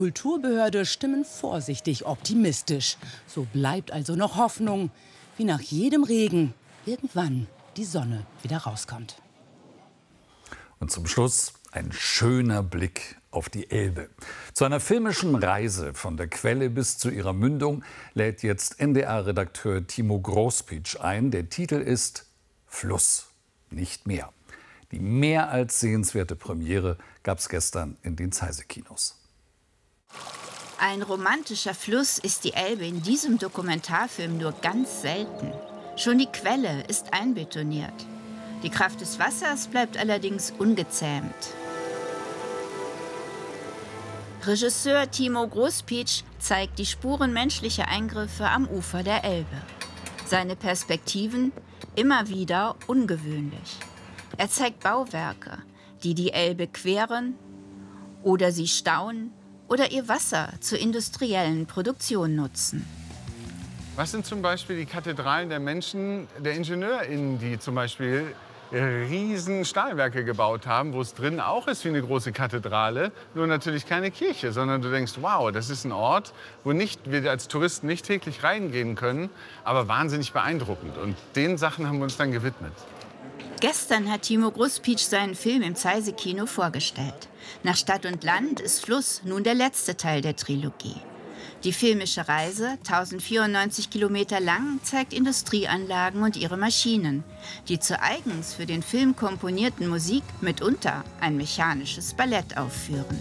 Kulturbehörde stimmen vorsichtig optimistisch. So bleibt also noch Hoffnung, wie nach jedem Regen irgendwann die Sonne wieder rauskommt. Und zum Schluss ein schöner Blick auf die Elbe. Zu einer filmischen Reise von der Quelle bis zu ihrer Mündung lädt jetzt NDR-Redakteur Timo Großpitsch ein. Der Titel ist Fluss, nicht mehr. Die mehr als sehenswerte Premiere gab es gestern in den Zeise-Kinos. Ein romantischer Fluss ist die Elbe in diesem Dokumentarfilm nur ganz selten. Schon die Quelle ist einbetoniert. Die Kraft des Wassers bleibt allerdings ungezähmt. Regisseur Timo Großpitsch zeigt die Spuren menschlicher Eingriffe am Ufer der Elbe. Seine Perspektiven immer wieder ungewöhnlich. Er zeigt Bauwerke, die die Elbe queren oder sie stauen oder ihr Wasser zur industriellen Produktion nutzen. Was sind zum Beispiel die Kathedralen der Menschen, der IngenieurInnen, die zum Beispiel riesen Stahlwerke gebaut haben, wo es drin auch ist wie eine große Kathedrale, nur natürlich keine Kirche, sondern du denkst, wow, das ist ein Ort, wo wir als Touristen nicht täglich reingehen können, aber wahnsinnig beeindruckend. Und den Sachen haben wir uns dann gewidmet. Gestern hat Timo Großpitsch seinen Film im Zeise-Kino vorgestellt. Nach Stadt und Land ist Fluss nun der letzte Teil der Trilogie. Die filmische Reise, 1094 Kilometer lang, zeigt Industrieanlagen und ihre Maschinen, die zur eigens für den Film komponierten Musik mitunter ein mechanisches Ballett aufführen.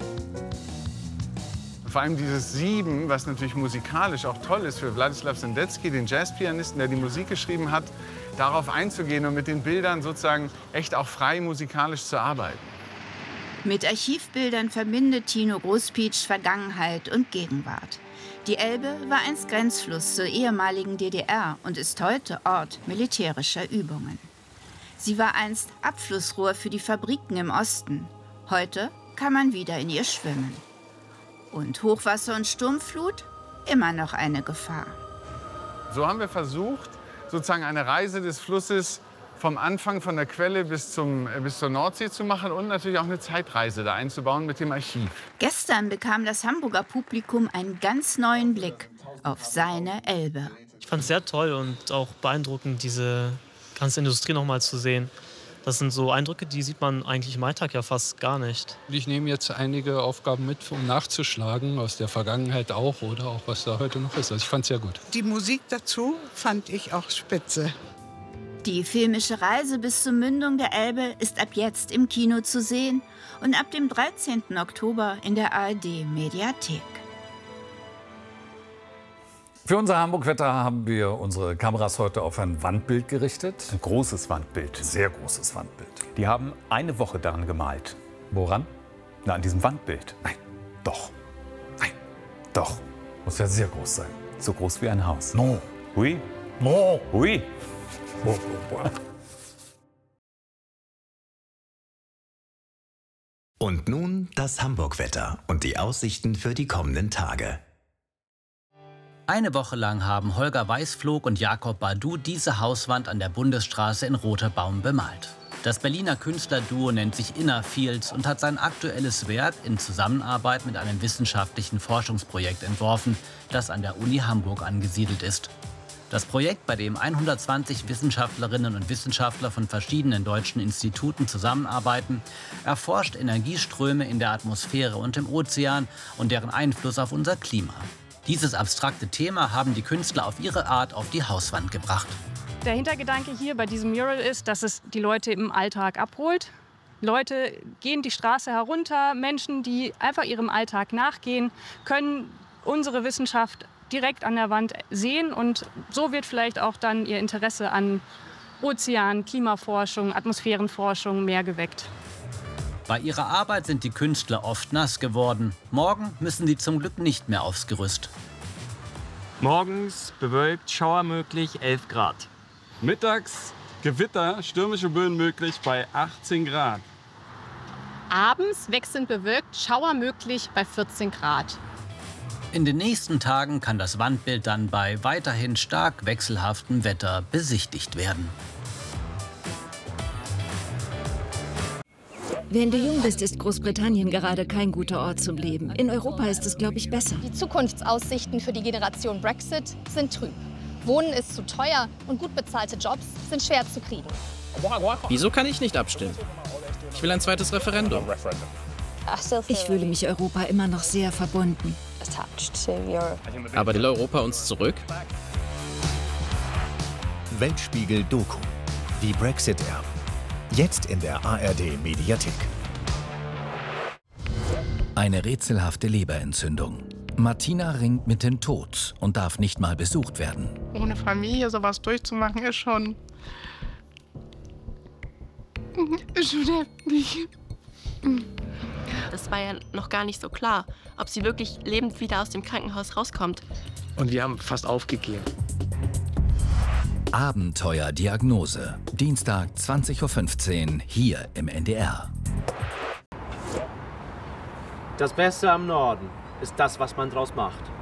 Vor allem dieses Sieben, was natürlich musikalisch auch toll ist für Władysław Sendecki, den Jazzpianisten, der die Musik geschrieben hat, darauf einzugehen und mit den Bildern sozusagen echt auch frei musikalisch zu arbeiten. Mit Archivbildern verbindet Timo Großpitsch Vergangenheit und Gegenwart. Die Elbe war einst Grenzfluss zur ehemaligen DDR und ist heute Ort militärischer Übungen. Sie war einst Abflussrohr für die Fabriken im Osten. Heute kann man wieder in ihr schwimmen. Und Hochwasser und Sturmflut? Immer noch eine Gefahr. So haben wir versucht, sozusagen eine Reise des Flusses vom Anfang von der Quelle bis zur Nordsee zu machen und natürlich auch eine Zeitreise da einzubauen mit dem Archiv. Gestern bekam das Hamburger Publikum einen ganz neuen Blick auf seine Elbe. Ich fand es sehr toll und auch beeindruckend, diese ganze Industrie noch mal zu sehen. Das sind so Eindrücke, die sieht man eigentlich im Alltag ja fast gar nicht. Ich nehme jetzt einige Aufgaben mit, um nachzuschlagen, aus der Vergangenheit auch oder auch was da heute noch ist. Also ich fand es sehr gut. Die Musik dazu fand ich auch spitze. Die filmische Reise bis zur Mündung der Elbe ist ab jetzt im Kino zu sehen und ab dem 13. Oktober in der ARD-Mediathek. Für unser Hamburg-Wetter haben wir unsere Kameras heute auf ein Wandbild gerichtet. Ein großes Wandbild. Sehr großes Wandbild. Die haben eine Woche daran gemalt. Woran? Na, an diesem Wandbild. Nein. Doch. Nein. Doch. Muss ja sehr groß sein. So groß wie ein Haus. No. Oui. No. Oui. Und nun das Hamburg-Wetter und die Aussichten für die kommenden Tage. Eine Woche lang haben Holger Weißflog und Jakob Badu diese Hauswand an der Bundesstraße in Roterbaum bemalt. Das Berliner Künstlerduo nennt sich Innerfields und hat sein aktuelles Werk in Zusammenarbeit mit einem wissenschaftlichen Forschungsprojekt entworfen, das an der Uni Hamburg angesiedelt ist. Das Projekt, bei dem 120 Wissenschaftlerinnen und Wissenschaftler von verschiedenen deutschen Instituten zusammenarbeiten, erforscht Energieströme in der Atmosphäre und im Ozean und deren Einfluss auf unser Klima. Dieses abstrakte Thema haben die Künstler auf ihre Art auf die Hauswand gebracht. Der Hintergedanke hier bei diesem Mural ist, dass es die Leute im Alltag abholt. Leute gehen die Straße herunter, Menschen, die einfach ihrem Alltag nachgehen, können unsere Wissenschaft direkt an der Wand sehen und so wird vielleicht auch dann ihr Interesse an Ozean, Klimaforschung, Atmosphärenforschung mehr geweckt. Bei ihrer Arbeit sind die Künstler oft nass geworden. Morgen müssen sie zum Glück nicht mehr aufs Gerüst. Morgens bewölkt, Schauer möglich, 11 Grad. Mittags Gewitter, stürmische Böen möglich bei 18 Grad. Abends wechselnd bewölkt, Schauer möglich bei 14 Grad. In den nächsten Tagen kann das Wandbild dann bei weiterhin stark wechselhaftem Wetter besichtigt werden. Wenn du jung bist, ist Großbritannien gerade kein guter Ort zum Leben. In Europa ist es, glaube ich, besser. Die Zukunftsaussichten für die Generation Brexit sind trüb. Wohnen ist zu teuer und gut bezahlte Jobs sind schwer zu kriegen. Wieso kann ich nicht abstimmen? Ich will ein zweites Referendum. Ich fühle mich Europa immer noch sehr verbunden. Aber will Europa uns zurück? Weltspiegel Doku. Die Brexit-Erben. Jetzt in der ARD-Mediathek. Eine rätselhafte Leberentzündung. Martina ringt mit dem Tod und darf nicht mal besucht werden. Ohne Familie sowas durchzumachen, ist schon heftig. Das war ja noch gar nicht so klar, ob sie wirklich lebend wieder aus dem Krankenhaus rauskommt. Und wir haben fast aufgegeben. Abenteuerdiagnose. Dienstag 20:15 Uhr hier im NDR. Das Beste am Norden ist das, was man draus macht.